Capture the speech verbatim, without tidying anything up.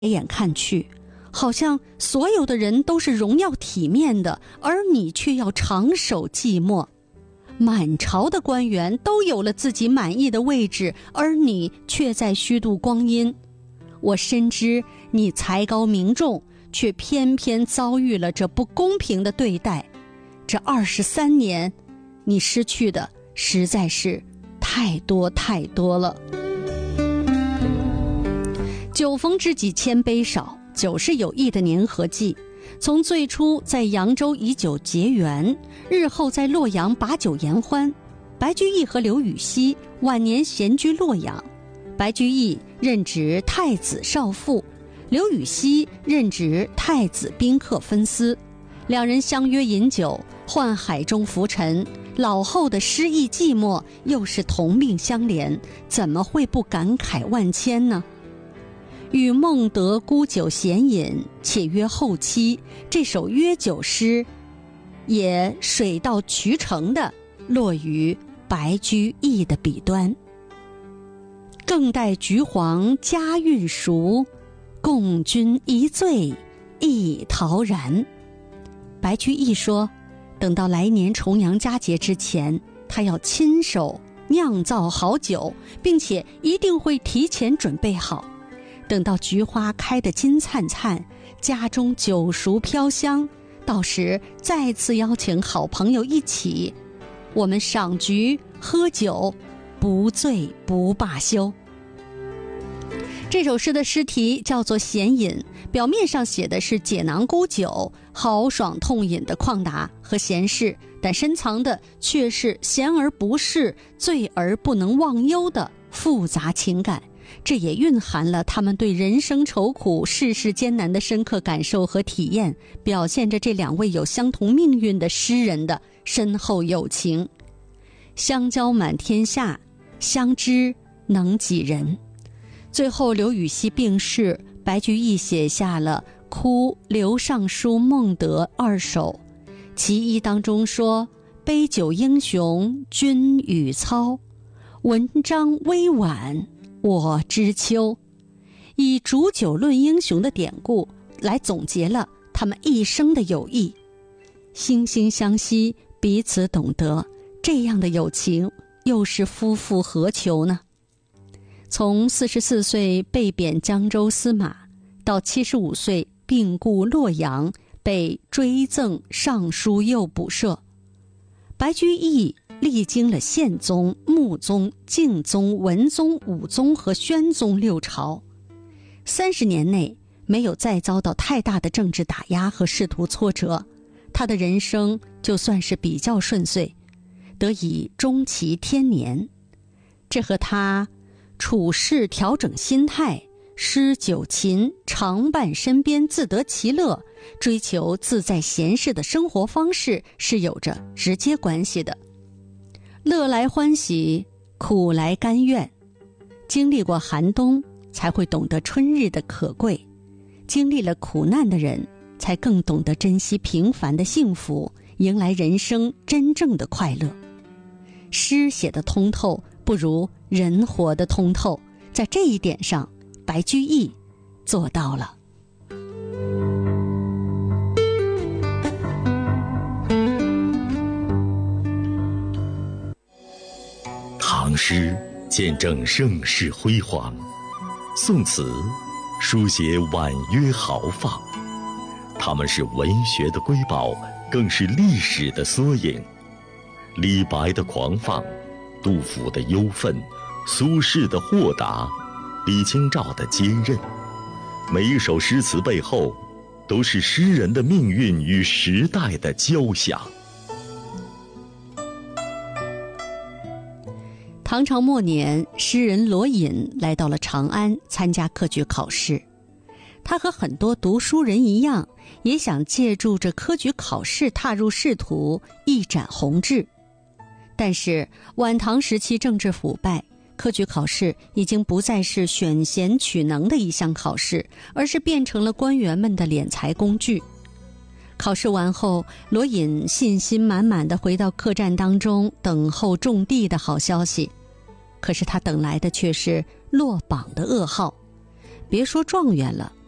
眼看去，好像所有的人都是荣耀体面的，而你却要长守寂寞。满朝的官员都有了自己满意的位置，而你却在虚度光阴。我深知你才高名重，却偏偏遭遇了这不公平的对待。这二十三年，你失去的实在是太多太多了。酒逢知己千杯少，酒是有益的粘合剂。从最初在扬州以酒结缘，日后在洛阳把酒言欢。白居易和刘禹锡晚年闲居洛阳，白居易任职太子少傅，刘禹锡任职太子宾客分司。两人相约饮酒，宦海中浮沉，老后的失意寂寞又是同病相怜，怎么会不感慨万千呢？与孟德沽酒闲饮，且约后期，这首约酒诗也水到渠成地落于白居易的笔端。更待橘黄佳韵熟，共君一醉一陶然。白居易说，等到来年重阳佳节之前，他要亲手酿造好酒，并且一定会提前准备好。等到菊花开得金灿灿，家中酒熟飘香，到时再次邀请好朋友一起，我们赏菊喝酒，不醉不罢休。这首诗的诗题叫做《闲饮》，表面上写的是解囊沽酒、豪爽痛饮的旷达和闲适，但深藏的却是闲而不适、醉而不能忘忧的复杂情感。这也蕴含了他们对人生愁苦、世事艰难的深刻感受和体验，表现着这两位有相同命运的诗人的深厚友情。相交满天下，相知能几人。最后刘禹锡病逝，白居易写下了哭刘尚书孟德二首，其一当中说：杯酒英雄君与操，文章微婉我知秋。以煮酒论英雄的典故来总结了他们一生的友谊，惺惺相惜，彼此懂得，这样的友情又是夫复何求呢？从四十四岁被贬江州司马，到七十五岁病故洛阳，被追赠尚书右补舍，白居易历经了宪宗、穆宗、敬宗、文宗、武宗和宣宗六朝，三十年内没有再遭到太大的政治打压和仕途挫折，他的人生就算是比较顺遂，得以终其天年。这和他处事调整心态，诗酒琴常伴身边，自得其乐，追求自在闲适的生活方式是有着直接关系的。乐来欢喜，苦来甘愿。经历过寒冬，才会懂得春日的可贵；经历了苦难的人，才更懂得珍惜平凡的幸福，迎来人生真正的快乐。诗写得通透，不如人活得通透。在这一点上，白居易做到了。 唐诗见证盛世辉煌，宋词书写婉约豪放，他们是文学的瑰宝，更是历史的缩影。李白的狂放，杜甫的忧愤，苏轼的豁达，李清照的坚韧，每一首诗词背后都是诗人的命运与时代的交响。 唐朝末年，诗人罗隐来到了长安参加科举考试。他和很多读书人一样，也想借助着科举考试踏入仕途，一展宏志。但是晚唐时期政治腐败，科举考试已经不再是选贤取能的一项考试，而是变成了官员们的敛财工具。考试完后，罗隐信心满满地回到客栈当中，等候中第的好消息。可是他等来的却是落榜的噩耗。别说状元了，